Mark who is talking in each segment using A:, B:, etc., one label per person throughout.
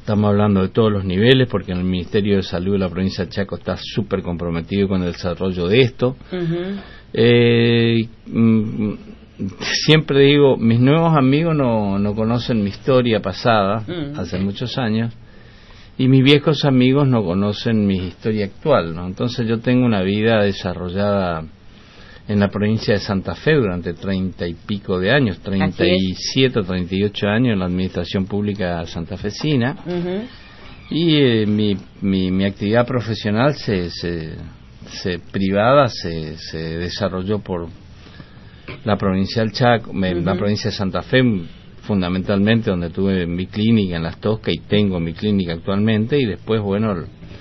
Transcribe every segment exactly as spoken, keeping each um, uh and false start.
A: Estamos hablando de todos los niveles, porque en el Ministerio de Salud de la provincia de Chaco está súper comprometido con el desarrollo de esto. Uh-huh. eh, mm, siempre digo, mis nuevos amigos no, no conocen mi historia pasada, uh-huh. hace muchos años, y mis viejos amigos no conocen mi historia actual, ¿no? Entonces yo tengo una vida desarrollada en la provincia de Santa Fe durante treinta y pico de años, treinta y siete o treinta y ocho años en la administración pública santafesina. Uh-huh. Y eh, mi, mi, mi actividad profesional se, se, se privada se, se desarrolló por la provincia del Chaco, uh-huh. la provincia de Santa Fe, fundamentalmente, donde tuve mi clínica en Las Toscas y tengo mi clínica actualmente, y después, bueno,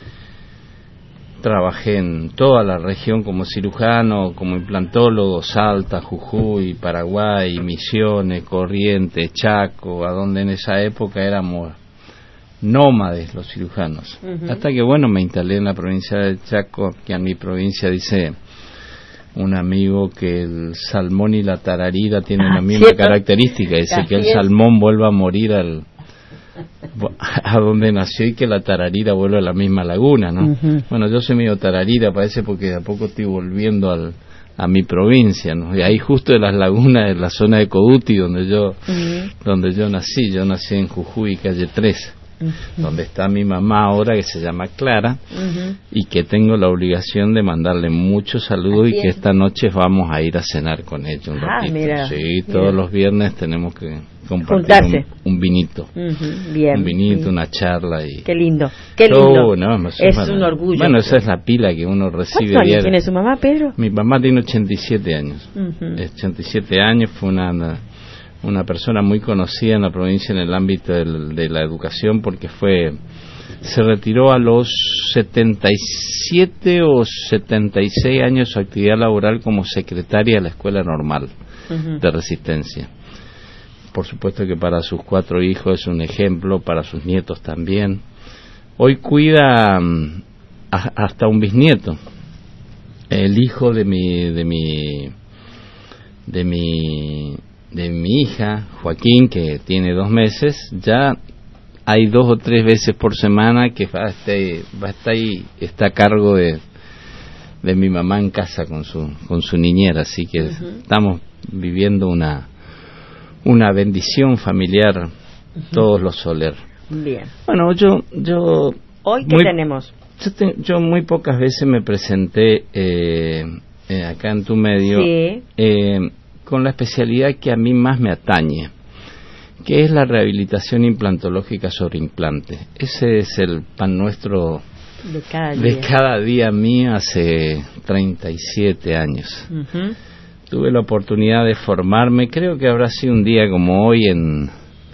A: trabajé en toda la región como cirujano, como implantólogo, Salta, Jujuy, Paraguay, Misiones, Corrientes, Chaco, a donde en esa época éramos nómades los cirujanos. Uh-huh. Hasta que, bueno, me instalé en la provincia de Chaco, que en mi provincia dice un amigo que el salmón y la tararira tienen la misma ¿cierto? Característica, dice que el salmón vuelva a morir al a donde nació y que la tararira vuelve a la misma laguna, ¿no? Uh-huh. Bueno, yo soy medio tararira, parece, porque de a poco estoy volviendo al, a mi provincia, ¿no? Y ahí justo de las lagunas, en la zona de Coduti, donde yo uh-huh. donde yo nací, yo nací en Jujuy, calle tres, uh-huh. donde está mi mamá ahora, que se llama Clara, uh-huh. y que tengo la obligación de mandarle muchos saludos. Así y que es. Esta noche vamos a ir a cenar con ella un
B: ah,
A: ratito.
B: Mira,
A: sí, todos mira. los viernes tenemos que
B: compartir
A: un, un vinito,
B: uh-huh. Bien,
A: un vinito,
B: bien.
A: una charla y
B: qué lindo, qué lindo.
A: Oh, no,
B: es bueno, un orgullo.
A: Bueno, esa es la pila que uno recibe.
B: ¿Cuántos años tiene su mamá, Pedro?
A: Mi mamá tiene ochenta y siete años.
B: Uh-huh.
A: ochenta y siete años, fue una, una una persona muy conocida en la provincia en el ámbito del, de la educación, porque fue se retiró a los setenta y siete o setenta y seis años su actividad laboral como secretaria de la Escuela Normal uh-huh. de Resistencia. Por supuesto que para sus cuatro hijos es un ejemplo, para sus nietos también. Hoy cuida um, a, hasta un bisnieto, el hijo de mi de mi de mi de mi hija, Joaquín, que tiene dos meses, ya hay dos o tres veces por semana que va a estar, va a estar ahí, está a cargo de, de mi mamá en casa con su con su niñera, así que uh-huh. estamos viviendo una una bendición familiar uh-huh. todos los Soler.
B: Bien.
A: Bueno, yo yo
B: hoy qué
A: muy,
B: tenemos.
A: Yo, te, yo muy pocas veces me presenté eh, eh, acá en tu medio.
B: Sí.
A: Eh, con la especialidad que a mí más me atañe, que es la rehabilitación implantológica sobre implante. Ese es el pan nuestro
B: de cada día,
A: de cada día mío hace treinta y siete años. Uh-huh. Tuve la oportunidad de formarme, creo que habrá sido un día como hoy en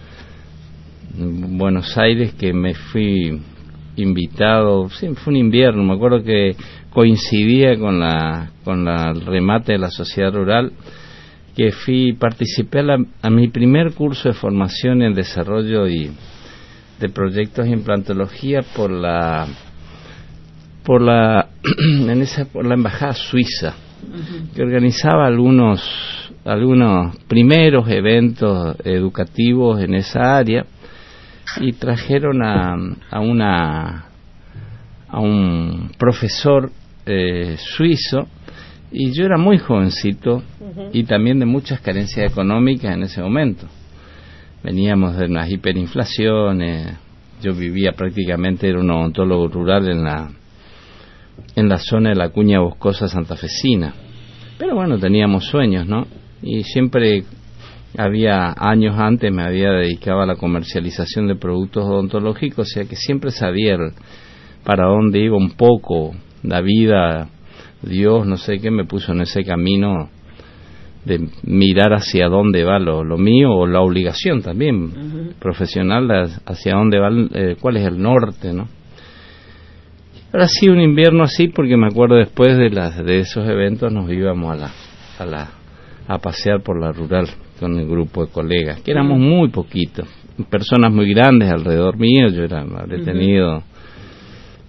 A: Buenos Aires, que me fui invitado, sí, fue un invierno, me acuerdo que coincidía con la con la, el remate de la sociedad rural, que fui, participé a, la, a mi primer curso de formación en desarrollo y de proyectos de implantología por la por la en esa por la embajada suiza, uh-huh. que organizaba algunos algunos primeros eventos educativos en esa área, y trajeron a a una a un profesor eh, suizo. Y yo era muy jovencito uh-huh. y también de muchas carencias económicas en ese momento. Veníamos de unas hiperinflaciones, yo vivía prácticamente, era un odontólogo rural en la en la zona de la cuña boscosa santafesina. Pero bueno, teníamos sueños, ¿no? Y siempre había, años antes me había dedicado a la comercialización de productos odontológicos, o sea que siempre sabía el, para dónde iba un poco la vida. Dios, no sé qué, me puso en ese camino de mirar hacia dónde va lo, lo mío, o la obligación también uh-huh. profesional, hacia dónde va, eh, cuál es el norte, ¿no? Ahora sí, un invierno así, porque me acuerdo después de las de esos eventos nos íbamos a la a la a pasear por la rural con el grupo de colegas, que éramos uh-huh. muy poquitos, personas muy grandes alrededor mío. Yo era, habré uh-huh. tenido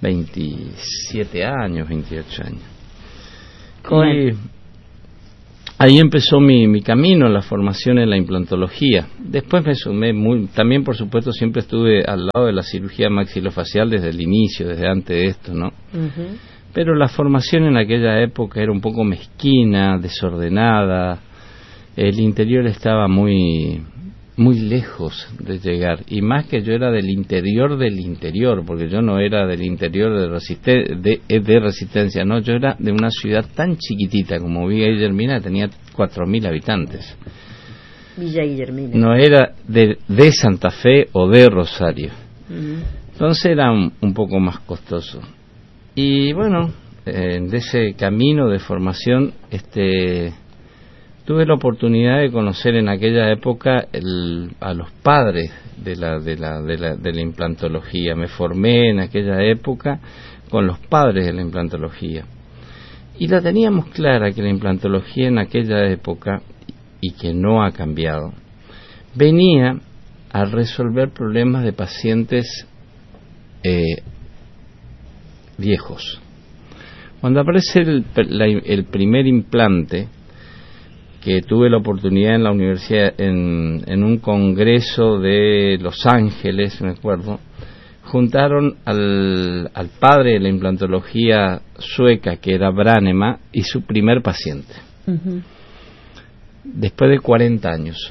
A: veintisiete años, veintiocho años. Y ahí empezó mi, mi camino, la formación en la implantología. Después me sumé, muy, también por supuesto siempre estuve al lado de la cirugía maxilofacial desde el inicio, desde antes de esto, ¿no? Uh-huh. Pero la formación en aquella época era un poco mezquina, desordenada, el interior estaba muy, muy lejos de llegar, y más que yo era del interior del interior, porque yo no era del interior de, resisten- de, de Resistencia, no, yo era de una ciudad tan chiquitita como Villa Guillermina, tenía cuatro mil habitantes.
B: Villa Guillermina.
A: No era de, de Santa Fe o de Rosario. Uh-huh. Entonces era un, un poco más costoso. Y bueno, eh, de ese camino de formación, este, tuve la oportunidad de conocer en aquella época el, a los padres de la, de la, de la, de la implantología. Me formé en aquella época con los padres de la implantología. Y la teníamos clara que la implantología en aquella época, y que no ha cambiado, venía a resolver problemas de pacientes eh, viejos. Cuando aparece el, la, el primer implante, que tuve la oportunidad en la universidad, en, en un congreso de Los Ángeles, me acuerdo, juntaron al, al padre de la implantología sueca, que era Branema, y su primer paciente. Uh-huh. Después de cuarenta años.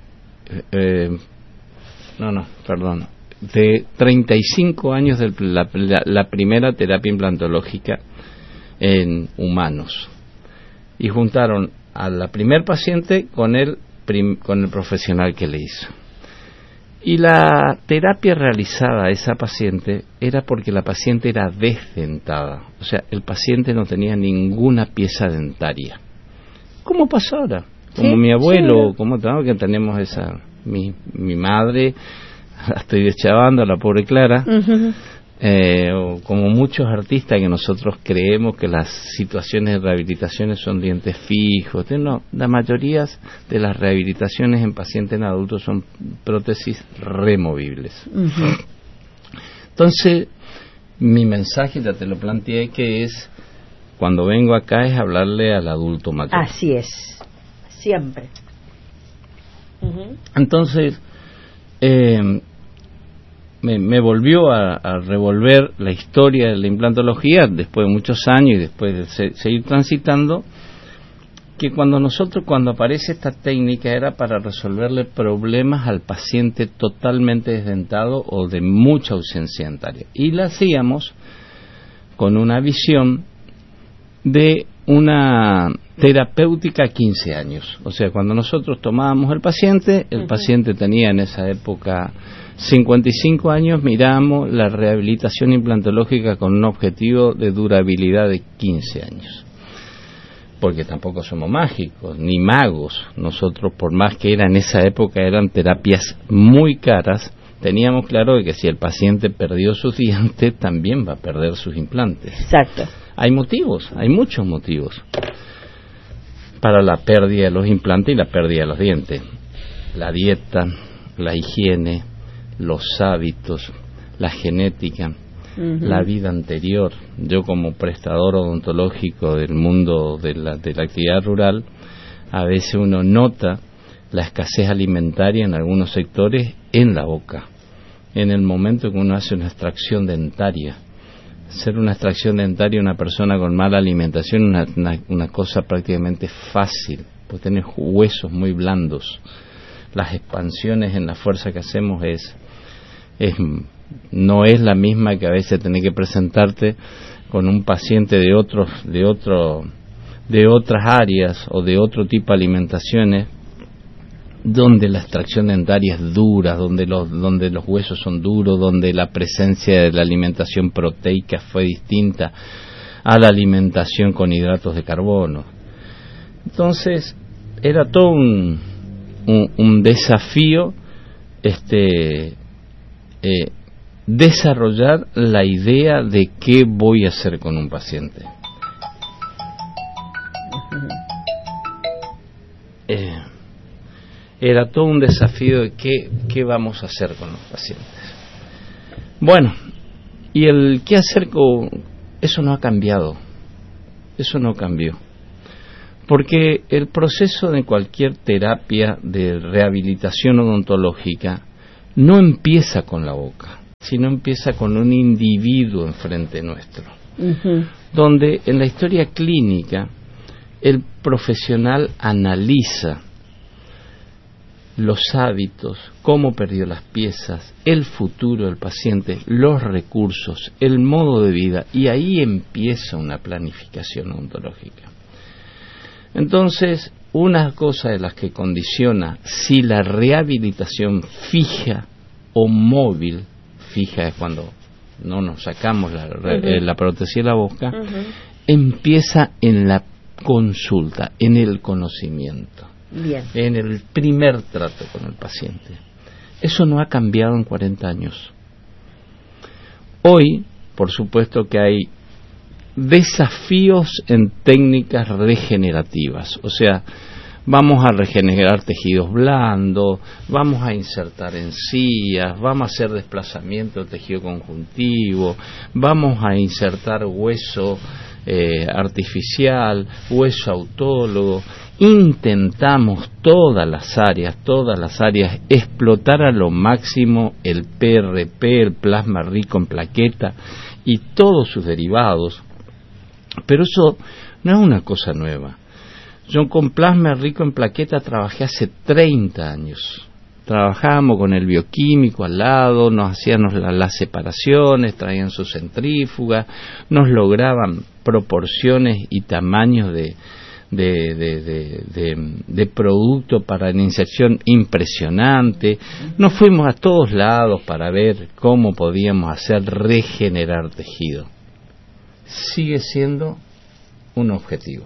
A: Eh, no, no, perdón. De treinta y cinco años de la, la, la primera terapia implantológica en humanos, y juntaron a la primer paciente con el prim, con el profesional que le hizo, y la terapia realizada a esa paciente era porque la paciente era desdentada, o sea, el paciente no tenía ninguna pieza dentaria, como pasa ahora, como ¿sí? Mi abuelo, sí. Como ¿no? Que tenemos esa, mi, mi madre, la estoy deschavando, la pobre Clara, uh-huh. eh, o como muchos artistas que nosotros creemos que las situaciones de rehabilitaciones son dientes fijos. No, la mayoría de las rehabilitaciones en pacientes en adultos son prótesis removibles. Uh-huh. Entonces, mi mensaje, ya te lo planteé, que es, cuando vengo acá es hablarle al adulto mayor.
B: Así es, siempre. Uh-huh.
A: Entonces, eh, Me, me volvió a, a revolver la historia de la implantología después de muchos años y después de se, seguir transitando, que cuando nosotros, cuando aparece esta técnica, era para resolverle problemas al paciente totalmente desdentado o de mucha ausencia dentaria, y la hacíamos con una visión de una terapéutica a quince años. O sea, cuando nosotros tomábamos el paciente, el uh-huh. paciente tenía en esa época cincuenta y cinco años, miramos la rehabilitación implantológica con un objetivo de durabilidad de quince años. Porque tampoco somos mágicos, ni magos. Nosotros, por más que era en esa época, eran terapias muy caras, teníamos claro de que si el paciente perdió sus dientes, también va a perder sus implantes.
B: Exacto.
A: Hay motivos, hay muchos motivos para la pérdida de los implantes y la pérdida de los dientes. La dieta, la higiene, los hábitos, la genética, uh-huh. la vida anterior. Yo, como prestador odontológico del mundo de la, de la actividad rural, a veces uno nota la escasez alimentaria en algunos sectores en la boca, en el momento que uno hace una extracción dentaria. Hacer una extracción dentaria a una persona con mala alimentación es una, una, una cosa prácticamente fácil, pues tener huesos muy blandos. Las expansiones en la fuerza que hacemos es, es no es la misma que a veces tener que presentarte con un paciente de otros de otro de otras áreas o de otro tipo de alimentaciones, donde la extracción dentaria es dura, donde los donde los huesos son duros, donde la presencia de la alimentación proteica fue distinta a la alimentación con hidratos de carbono. Entonces era todo un un, un desafío este eh, desarrollar la idea de qué voy a hacer con un paciente. Eh, era todo un desafío de qué, qué vamos a hacer con los pacientes. Bueno, y el qué hacer con eso no ha cambiado, eso no cambió. Porque el proceso de cualquier terapia de rehabilitación odontológica no empieza con la boca, sino empieza con un individuo enfrente nuestro, uh-huh. donde en la historia clínica el profesional analiza los hábitos, cómo perdió las piezas, el futuro del paciente, los recursos, el modo de vida, y ahí empieza una planificación odontológica. Entonces, una cosa de las que condiciona si la rehabilitación fija o móvil, fija es cuando no nos sacamos la, uh-huh. eh, la prótesis de la boca, uh-huh. empieza en la consulta, en el conocimiento, Bien. en el primer trato con el paciente. Eso no ha cambiado en cuarenta años. Hoy, por supuesto que hay desafíos en técnicas regenerativas, o sea, vamos a regenerar tejidos blandos, vamos a insertar encías, vamos a hacer desplazamiento de tejido conjuntivo, vamos a insertar hueso eh, artificial, hueso autólogo. Intentamos todas las áreas, todas las áreas, explotar a lo máximo el P R P, el plasma rico en plaqueta y todos sus derivados. Pero eso no es una cosa nueva. Yo con plasma rico en plaqueta trabajé hace treinta años. Trabajábamos con el bioquímico al lado, nos hacían las, las separaciones, traían su centrífuga, nos lograban proporciones y tamaños de, de, de, de, de, de producto para la inserción impresionante. Nos fuimos a todos lados para ver cómo podíamos hacer regenerar tejido. Sigue siendo un objetivo.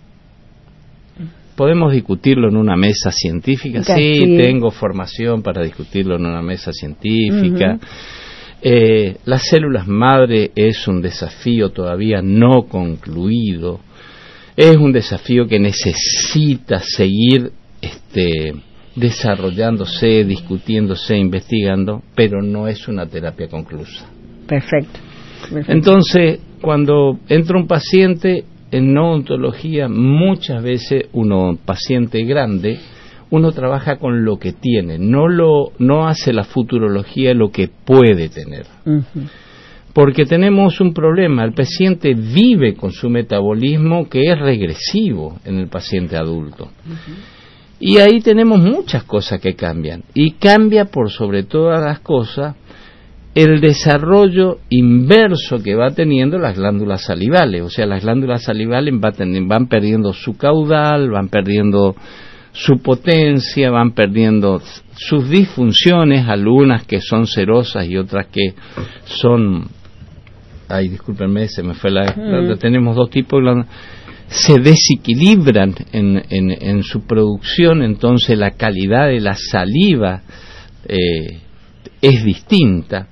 A: ¿Podemos discutirlo en una mesa científica? Sí, sí, tengo formación para discutirlo en una mesa científica. Uh-huh. Eh, las células madre es un desafío todavía no concluido. Es un desafío que necesita seguir este, desarrollándose, discutiéndose, investigando, pero no es una terapia conclusa.
B: Perfecto. Perfecto.
A: Entonces, cuando entra un paciente en odontología, muchas veces uno paciente grande, uno trabaja con lo que tiene, no lo no hace la futurología lo que puede tener. Uh-huh. Porque tenemos un problema, el paciente vive con su metabolismo que es regresivo en el paciente adulto. Uh-huh. Y ahí tenemos muchas cosas que cambian, y cambia por sobre todas las cosas el desarrollo inverso que va teniendo las glándulas salivales. O sea, las glándulas salivales van, van perdiendo su caudal, van perdiendo su potencia, van perdiendo sus disfunciones, algunas que son serosas y otras que son... Ay, discúlpenme, se me fue la... Mm. Tenemos dos tipos de glándulas. Se desequilibran en, en, en su producción, entonces la calidad de la saliva eh, es distinta.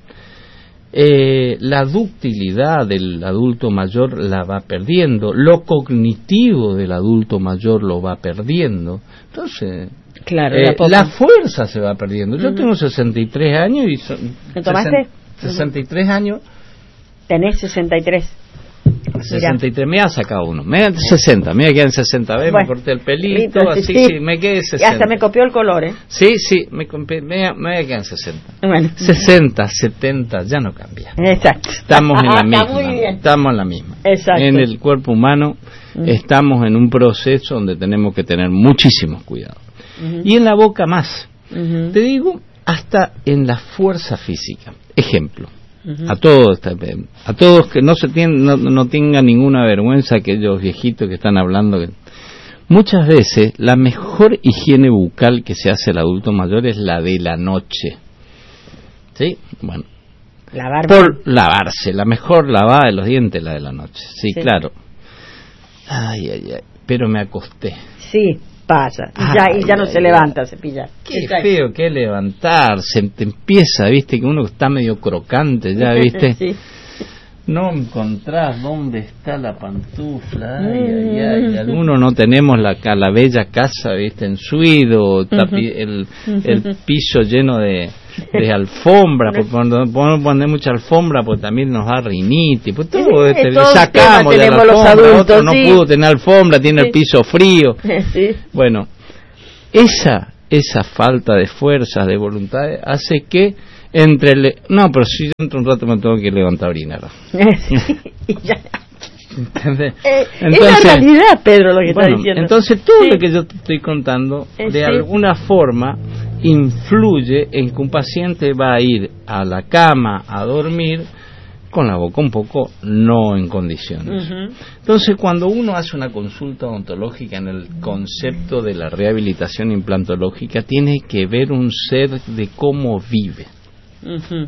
A: Eh, la ductilidad del adulto mayor la va perdiendo, lo cognitivo del adulto mayor lo va perdiendo, entonces
B: claro,
A: eh, la fuerza se va perdiendo. Yo uh-huh. tengo sesenta y tres años y son
B: ¿Me tomaste?
A: sesenta y tres años.
B: Tenés sesenta y tres.
A: sesenta y tres, me ha sacado uno, me da sesenta, me quedan sesenta, ¿ves? Bueno, me corté el pelito, así, sí, sí, me quedé sesenta.
B: Y hasta me copió el color, ¿eh?
A: Sí, sí, me, me, me quedan sesenta. Bueno. sesenta, setenta, ya no cambia.
B: Exacto.
A: Estamos en la misma. Muy bien. Estamos en la misma.
B: Exacto.
A: En el cuerpo humano uh-huh. estamos en un proceso donde tenemos que tener muchísimos cuidados. Uh-huh. Y en la boca más. Uh-huh. Te digo, hasta en la fuerza física. Ejemplo. Uh-huh. A todos, a todos que no se tienen, no, no tengan ninguna vergüenza, aquellos viejitos que están hablando. Que... Muchas veces la mejor higiene bucal que se hace el adulto mayor es la de la noche. ¿Sí? Bueno.
B: Lavar
A: por lavarse, la mejor lavada de los dientes la de la noche. Sí, sí. Claro. Ay, ay, ay. Pero me acosté.
B: Sí. Pasa, y ya, ay, y ya no ay, se ay, levanta a cepillar.
A: Qué Exacto. feo que levantarse, te empieza, viste, que uno está medio crocante ya, viste. Sí. No encontrás dónde está la pantufla, ay, ay, ay. Algunos no tenemos la, la bella casa, viste, en Suido, tapi, el, el piso lleno de, de alfombra, porque no podemos poner mucha alfombra porque también nos da rinitis, pues todo,
B: sí,
A: este,
B: todo
A: sacamos de la alfombra,
B: los adultos,
A: otro no
B: sí.
A: pudo tener alfombra, tiene
B: sí.
A: el piso frío.
B: Sí.
A: Bueno, esa esa falta de fuerzas, de voluntad, hace que entre el... No, pero si yo entro un rato me tengo que levantar a orinar.
B: Sí, y ya.
A: ¿Entendés?
B: Eh,
A: entonces,
B: es la realidad, Pedro, lo que
A: bueno,
B: está diciendo.
A: entonces todo
B: sí.
A: lo que yo te estoy contando,
B: Eh,
A: de
B: sí.
A: alguna forma, influye en que un paciente va a ir a la cama a dormir con la boca un poco no en condiciones.
B: Uh-huh.
A: Entonces, cuando uno hace una consulta odontológica en el concepto de la rehabilitación implantológica, tiene que ver un ser de cómo vive.
B: Uh-huh.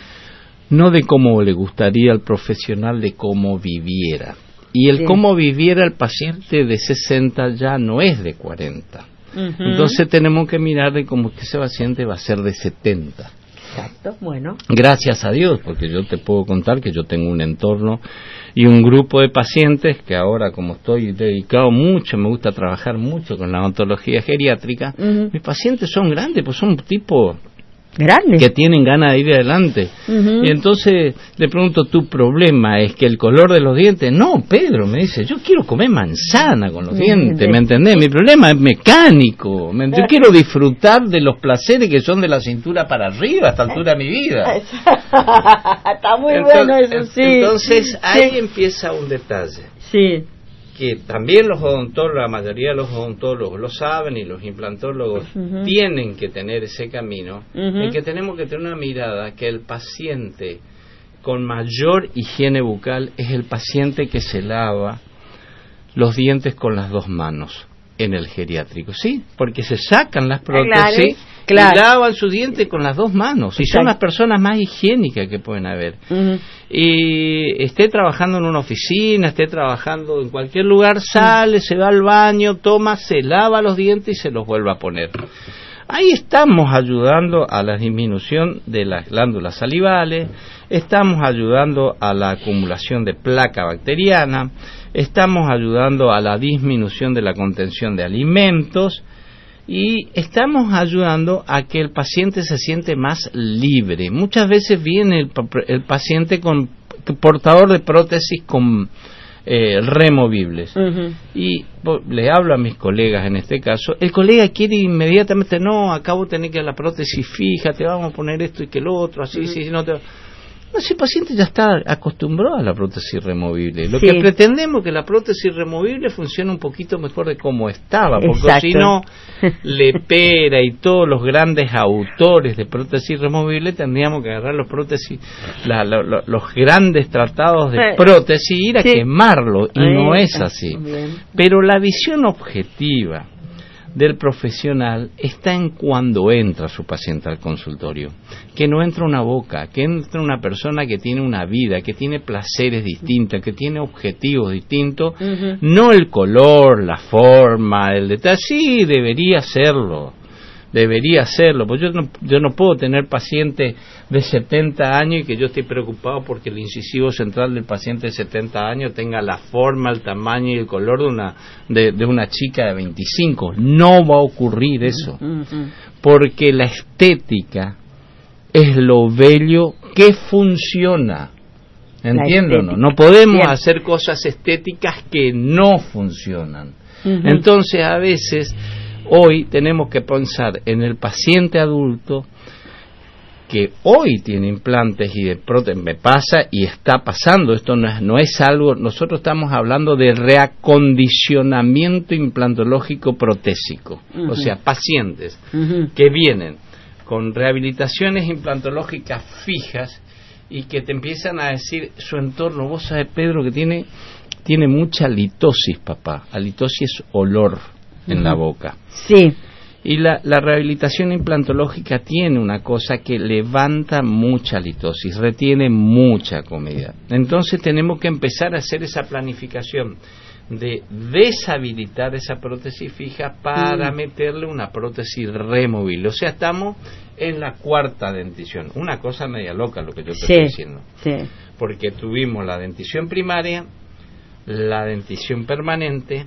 A: No de cómo le gustaría al profesional, de cómo viviera. Y el
B: sí.
A: cómo viviera el paciente de sesenta ya no es de cuarenta. Uh-huh. Entonces tenemos que mirar de cómo que ese paciente va a ser de setenta.
B: Exacto, bueno.
A: Gracias a Dios, porque yo te puedo contar que yo tengo un entorno y un grupo de pacientes que ahora, como estoy dedicado mucho, me gusta trabajar mucho con la odontología geriátrica, uh-huh. mis pacientes son grandes, pues son tipos
B: grandes
A: que tienen ganas de ir adelante. Uh-huh. Y entonces le pregunto, ¿tu problema es que el color de los dientes? No, Pedro, me dice, yo quiero comer manzana con los dientes, ¿me entendés? Mi problema es mecánico, yo quiero disfrutar de los placeres que son de la cintura para arriba, a esta altura de mi vida.
B: Está muy
A: entonces,
B: bueno eso, sí.
A: Entonces ahí
B: sí.
A: empieza un detalle.
B: Sí.
A: Que también los odontólogos, la mayoría de los odontólogos lo saben y los implantólogos uh-huh. tienen que tener ese camino, uh-huh. en que tenemos que tener una mirada que el paciente con mayor higiene bucal es el paciente que se lava los dientes con las dos manos en el geriátrico, ¿sí? Porque se sacan las prótesis claro, claro. y lavan sus dientes con las dos manos. Y son las personas más higiénicas que pueden haber. Uh-huh. Y esté trabajando en una oficina, esté trabajando en cualquier lugar, sale, uh-huh. se va al baño, toma, se lava los dientes y se los vuelve a poner. Ahí estamos ayudando a la disminución de las glándulas salivales, estamos ayudando a la acumulación de placa bacteriana, estamos ayudando a la disminución de la contención de alimentos y estamos ayudando a que el paciente se siente más libre. Muchas veces viene el, el paciente con portador de prótesis con eh, removibles uh-huh. y le hablo a mis colegas en este caso, el colega quiere inmediatamente, no, acabo de tener que ir a la prótesis fija, te vamos a poner esto y que lo otro, así, uh-huh. sí, no te... No, ese paciente ya está acostumbrado a la prótesis removible. Lo sí. que pretendemos es que la prótesis removible funcione un poquito mejor de como estaba, porque exacto. si no, Lepera y todos los grandes autores de prótesis removible tendríamos que agarrar los prótesis, la, la, la, los grandes tratados de prótesis y ir a sí. quemarlo, y Ay, no es así. Bien. Pero la visión objetiva del profesional está en cuando entra su paciente al consultorio, que no entra una boca, que entra una persona que tiene una vida, que tiene placeres distintos, que tiene objetivos distintos, uh-huh. no el color, la forma, el detalle, sí, debería serlo, debería serlo, pues yo no, yo no puedo tener pacientes de setenta años y que yo esté preocupado porque el incisivo central del paciente de setenta años tenga la forma, el tamaño y el color de una de, de una chica de veinticinco. No va a ocurrir eso, uh-huh. porque la estética es lo bello que funciona. ¿Entiéndonos? No podemos Bien. hacer cosas estéticas que no funcionan. Uh-huh. Entonces, a veces, hoy tenemos que pensar en el paciente adulto que hoy tiene implantes y de prótesis, me pasa y está pasando, esto no es, no es algo, nosotros estamos hablando de reacondicionamiento implantológico protésico, uh-huh. o sea, pacientes uh-huh. que vienen con rehabilitaciones implantológicas fijas y que te empiezan a decir su entorno, vos sabés, Pedro, que tiene, tiene mucha halitosis, papá, halitosis es olor en uh-huh. la boca.
B: Sí.
A: Y la, la rehabilitación implantológica tiene una cosa que levanta mucha halitosis, retiene mucha comida. Entonces tenemos que empezar a hacer esa planificación de deshabilitar esa prótesis fija para mm. meterle una prótesis removible. O sea, estamos en la cuarta dentición. Una cosa media loca lo que yo te
B: sí,
A: estoy diciendo.
B: Sí.
A: Porque tuvimos la dentición primaria, la dentición permanente,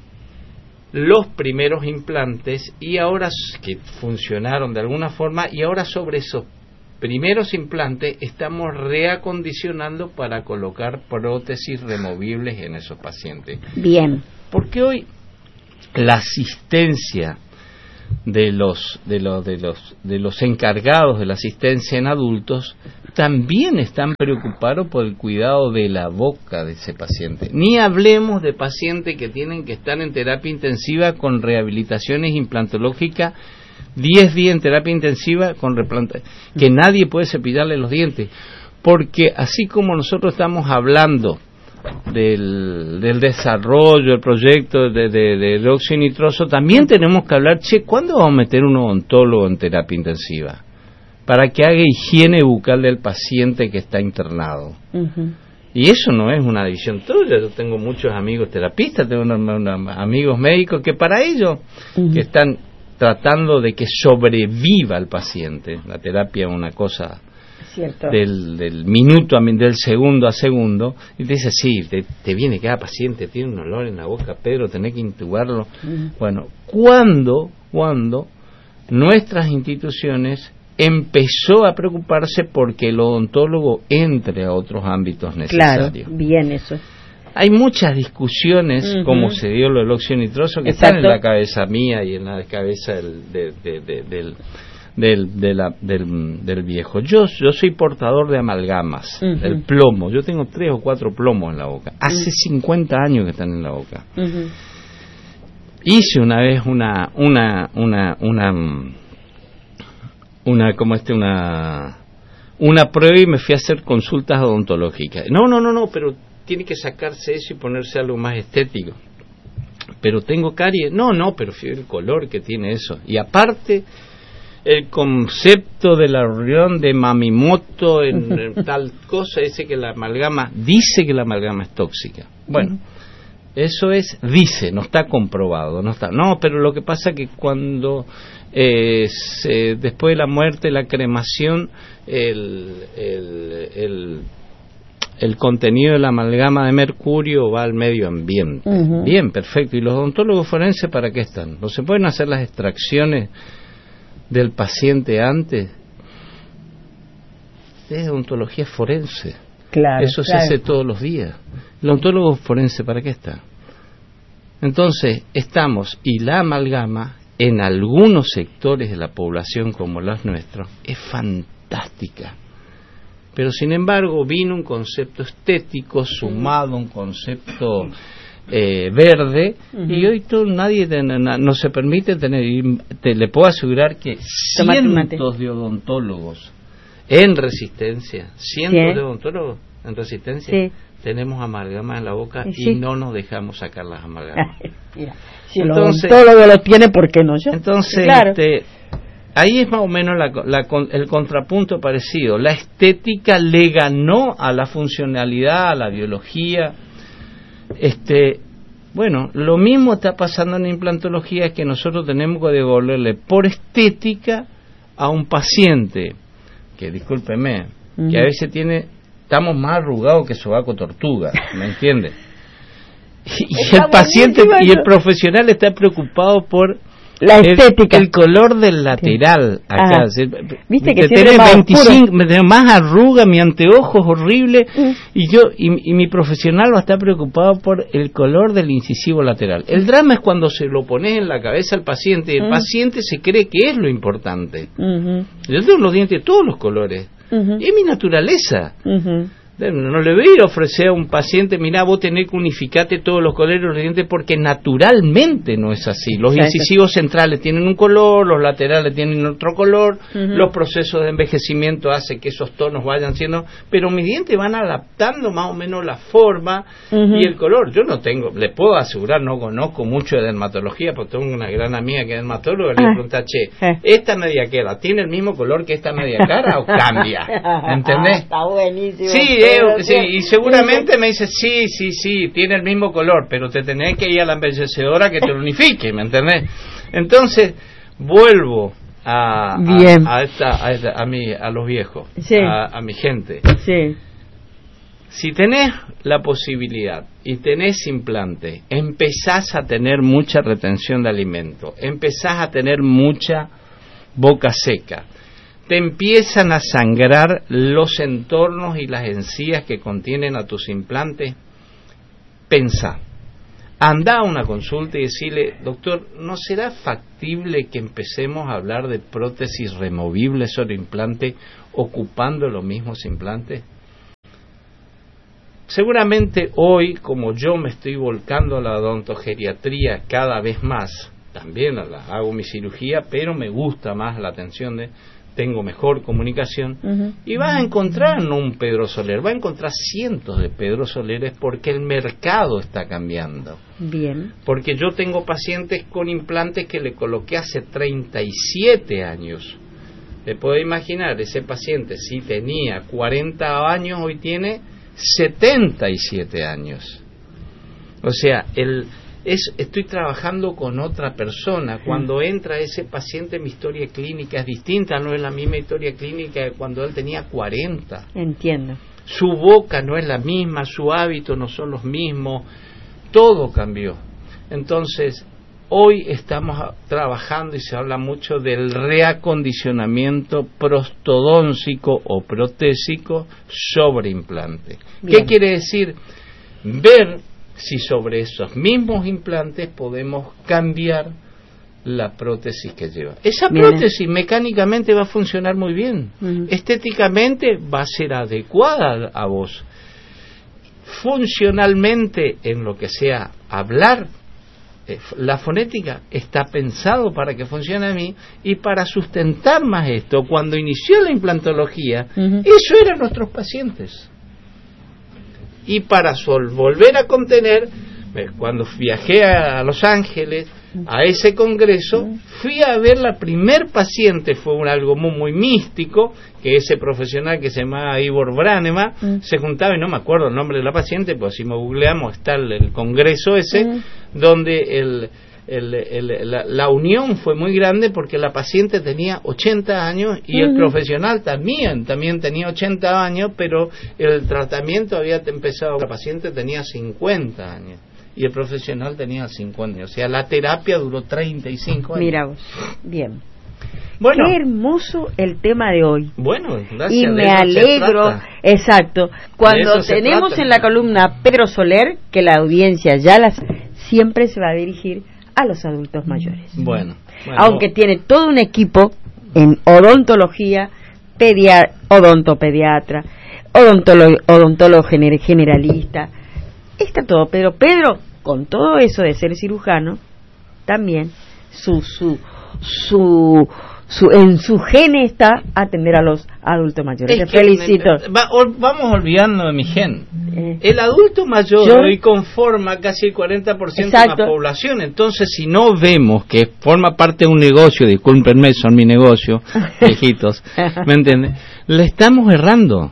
A: los primeros implantes y ahora que funcionaron de alguna forma y ahora sobre esos primeros implantes, estamos reacondicionando para colocar prótesis removibles en esos pacientes.
B: Bien.
A: Porque hoy la asistencia de los de los de los de los encargados de la asistencia en adultos también están preocupados por el cuidado de la boca de ese paciente. Ni hablemos de pacientes que tienen que estar en terapia intensiva con rehabilitaciones implantológicas, diez días en terapia intensiva con replanta, que nadie puede cepillarle los dientes, porque así como nosotros estamos hablando del, del desarrollo, el proyecto de, de, de óxido nitroso, también tenemos que hablar, che, ¿cuándo vamos a meter un odontólogo en terapia intensiva? Para que haga higiene bucal del paciente que está internado. Uh-huh. Y eso no es una decisión tuya. Yo tengo muchos amigos terapistas, tengo una, una, amigos médicos que para ellos, uh-huh, que están tratando de que sobreviva el paciente. La terapia es una cosa del, del minuto, a, del segundo a segundo, y te dice, sí, te, te viene cada paciente, tiene un olor en la boca, Pedro, tenés que intubarlo. Uh-huh. Bueno, ¿cuándo, cuándo nuestras instituciones empezó a preocuparse porque el odontólogo entre a otros ámbitos necesarios?
B: Claro, bien eso.
A: Hay muchas discusiones, uh-huh, como se dio lo del óxido nitroso, que Exacto. están en la cabeza mía y en la cabeza del de, de, de, del, del, de la, del, del viejo. Yo yo soy portador de amalgamas, uh-huh, el plomo. Yo tengo tres o cuatro plomos en la boca. Hace uh-huh. cincuenta años que están en la boca. Uh-huh. Hice una vez una una una una una como este una una prueba y me fui a hacer consultas odontológicas. No, no, no, no, pero tiene que sacarse eso y ponerse algo más estético. Pero tengo caries. No, no, pero fíjate el color que tiene eso. Y aparte, el concepto de la reunión de Mamimoto en, en tal cosa, ese que la amalgama, dice que la amalgama es tóxica. Bueno, eso es, dice, no está comprobado, no está. No, pero lo que pasa que cuando eh, se, después de la muerte, la cremación, el, el, el el contenido de la amalgama de mercurio va al medio ambiente. Uh-huh. Bien, perfecto. ¿Y los odontólogos forenses para qué están? ¿No se pueden hacer las extracciones del paciente antes? Es odontología forense.
B: Claro,
A: Eso
B: claro.
A: se hace todos los días. ¿El odontólogo forense para qué está? Entonces, estamos, y la amalgama, en algunos sectores de la población como los nuestros, es fantástica. Pero sin embargo vino un concepto estético sumado a un concepto eh, verde, uh-huh, y hoy todo, nadie te, na, no se permite tener, y te, le puedo asegurar que cientos de odontólogos en resistencia, cientos ¿Sí? de odontólogos en resistencia, ¿Sí? tenemos amalgamas en la boca ¿Sí? y no nos dejamos sacar las amalgamas.
B: Si el odontólogo lo tiene, ¿por qué no yo?
A: Entonces, claro. este, ahí es más o menos la, la, el contrapunto parecido. La estética le ganó a la funcionalidad, a la biología. Este, bueno, lo mismo está pasando en implantología, que nosotros tenemos que devolverle por estética a un paciente que, discúlpeme, uh-huh, que a veces tiene, estamos más arrugados que sobaco tortuga, ¿me entiende? Y, y el paciente y el profesional está preocupado por
B: la estética,
A: el, el color del lateral. Acá,
B: ah,
A: se,
B: viste que
A: tiene veinticinco, me tengo más arruga, mi anteojo es horrible, mm. y yo y, y mi profesional va a estar preocupado por el color del incisivo lateral. El drama es cuando se lo pones en la cabeza al paciente y el mm. paciente se cree que es lo importante. Uh-huh. Yo tengo los dientes de todos los colores, uh-huh, y es mi naturaleza. Uh-huh. No le voy a ir a ofrecer a un paciente, mirá, vos tenés que unificarte todos los colores de los dientes, porque naturalmente no es así. Los Exacto. incisivos centrales tienen un color, los laterales tienen otro color, uh-huh, los procesos de envejecimiento hacen que esos tonos vayan siendo, pero mis dientes van adaptando más o menos la forma, uh-huh, y el color. Yo no tengo, le puedo asegurar, no conozco mucho de dermatología, porque tengo una gran amiga que es dermatóloga, le pregunta, che, ¿esta media queda tiene el mismo color que esta media cara o cambia? ¿Entendés?
B: Está buenísimo.
A: Sí, Eh, sí, y seguramente me dice, sí, sí, sí, tiene el mismo color, pero te tenés que ir a la embellecedora que te lo unifique, ¿me entendés? Entonces, vuelvo a, a, a, esta, a, esta, a, mi, a los viejos, sí, a, a mi gente.
B: Sí.
A: Si tenés la posibilidad y tenés implante, empezás a tener mucha retención de alimento, empezás a tener mucha boca seca, te empiezan a sangrar los entornos y las encías que contienen a tus implantes, pensá. Anda a una consulta y decirle, doctor, ¿no será factible que empecemos a hablar de prótesis removibles sobre implante ocupando los mismos implantes? Seguramente hoy, como yo me estoy volcando a la odontogeriatría cada vez más, también la, hago mi cirugía, pero me gusta más la atención de... tengo mejor comunicación, uh-huh. y vas a encontrar no un Pedro Soler, va a encontrar cientos de Pedro Soleres porque el mercado está cambiando.
B: Bien.
A: Porque yo tengo pacientes con implantes que le coloqué hace treinta y siete años. Te puedo imaginar, ese paciente si tenía cuarenta años, hoy tiene setenta y siete años. O sea, el... Es, estoy trabajando con otra persona. Cuando entra ese paciente, mi historia clínica es distinta, no es la misma historia clínica de cuando él tenía cuarenta.
B: Entiendo.
A: Su boca no es la misma, su hábito no son los mismos, todo cambió. Entonces, hoy estamos trabajando y se habla mucho del reacondicionamiento prostodóntico o protésico sobre implante. Bien. ¿Qué quiere decir? Ver si sobre esos mismos implantes podemos cambiar la prótesis que lleva. Esa bien. prótesis mecánicamente va a funcionar muy bien. Uh-huh. Estéticamente va a ser adecuada a vos. Funcionalmente, en lo que sea hablar, eh, la fonética está pensado para que funcione a mí, y para sustentar más esto, cuando inició la implantología, uh-huh. eso eran nuestros pacientes. Y para sol, volver a contener, cuando viajé a Los Ángeles, a ese congreso, fui a ver la primer paciente, fue un, algo muy, muy místico, que ese profesional que se llamaba Ivor Branema, mm. se juntaba, y no me acuerdo el nombre de la paciente, pues si me googleamos está el, el congreso ese, mm. donde el... El, el, la, la unión fue muy grande porque la paciente tenía ochenta años y uh-huh. el profesional también también tenía ochenta años, pero el tratamiento había empezado, la paciente tenía cincuenta años y el profesional tenía cincuenta años, o sea, la terapia duró treinta y cinco años.
B: Mira vos, bien. Bueno, qué hermoso el tema de hoy.
A: Bueno, gracias.
B: Y me alegro, exacto, cuando tenemos en la columna Pedro Soler, que la audiencia ya las siempre se va a dirigir a los adultos mayores.
A: Bueno, bueno.
B: Aunque tiene todo un equipo en odontología, pedia, odontopediatra, odontolo, odontólogo gener, generalista, está todo. Pero Pedro, con todo eso de ser cirujano, también su su su, su en su gen está atender a los adultos mayores. Te felicito.
A: Me, va, o, vamos olvidando de mi gen. Eh, el adulto mayor yo, hoy conforma casi el cuarenta por ciento exacto. de la población. Entonces, si no vemos que forma parte de un negocio, discúlpenme, son mi negocio, viejitos, ¿me entienden? Le estamos errando.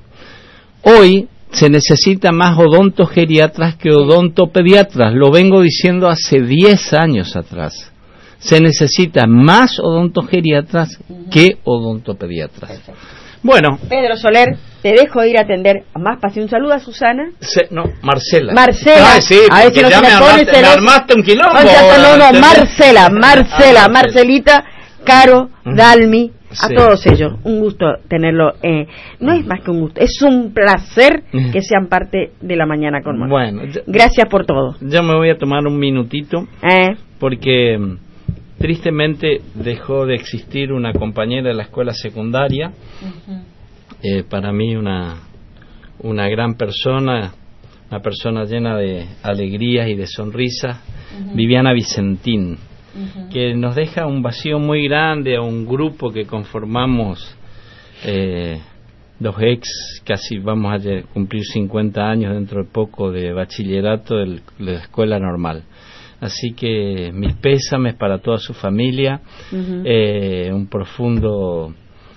A: Hoy se necesita más odontogeriatras que odontopediatras. Lo vengo diciendo hace diez años atrás. Se necesita más odontogeriatras uh-huh. que odontopediatras. Bueno,
B: Pedro Soler, te dejo ir a atender a más pacientes. Un saludo a Susana.
A: Se, no, Marcela.
B: Marcela.
A: Ay, sí,
B: a ver si no se me,
A: me,
B: pone
A: armaste, me armaste un quilombo.
B: No, no, no, Marcela, Marcela, Marcelita, Caro, Dalmi, a sí. todos ellos. Un gusto tenerlo. Eh, no es más que un gusto, es un placer que sean parte de la mañana con Mónica.
A: Bueno, yo,
B: gracias por todo.
A: Yo me voy a tomar un minutito,
B: eh.
A: porque tristemente dejó de existir una compañera de la escuela secundaria, uh-huh. eh, para mí una una gran persona, una persona llena de alegrías y de sonrisas, uh-huh. Viviana Vicentín, uh-huh. que nos deja un vacío muy grande a un grupo que conformamos, eh, los ex, casi vamos a cumplir cincuenta años dentro de poco de bachillerato de la escuela normal. Así que mis pésames para toda su familia, uh-huh. eh, un profundo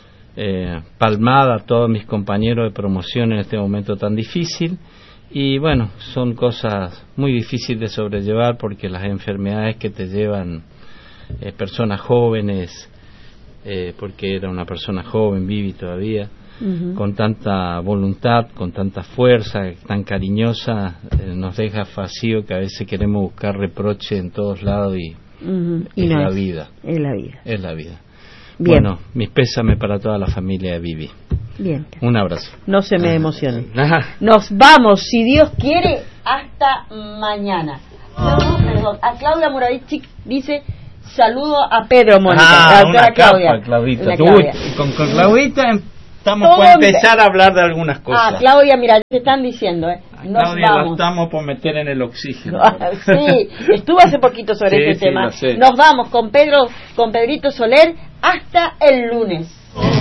A: eh, palmada a todos mis compañeros de promoción en este momento tan difícil. Y bueno, son cosas muy difíciles de sobrellevar porque las enfermedades que te llevan eh, personas jóvenes, eh, porque era una persona joven, vive todavía, uh-huh. con tanta voluntad, con tanta fuerza, tan cariñosa, eh, nos deja vacío que a veces queremos buscar reproche en todos lados y,
B: uh-huh.
A: y es
B: no
A: la
B: es,
A: vida.
B: Es la vida.
A: Es la vida.
B: Bien.
A: Bueno, mis pésames para toda la familia de Vivi.
B: Bien.
A: Un abrazo.
B: No se me emocione. Nos vamos, si Dios quiere, hasta mañana. No, perdón. A Claudia Moravich dice saludo a Pedro Mónica.
A: Ah,
B: la doctora
A: una
B: Claudia.
A: capa, Claudita.
B: Una
A: Uy,
B: Claudia.
A: con, con Claudita estamos
B: Todo
A: por empezar a hablar de algunas cosas.
B: Ah, Claudia, mira, te están diciendo, ¿eh? Nos
A: Claudia, la
B: vamos.
A: estamos por meter en el oxígeno.
B: Sí, estuvo hace poquito sobre
A: Sí,
B: este
A: sí,
B: tema.
A: lo sé.
B: Nos vamos con Pedro, con Pedrito Soler hasta el lunes.